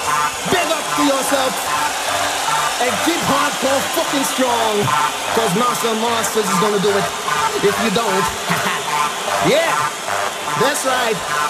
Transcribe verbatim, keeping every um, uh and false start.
Big up to yourself and keep hardcore fucking strong, cause Master Masters is gonna do it if you don't. Yeah, that's right.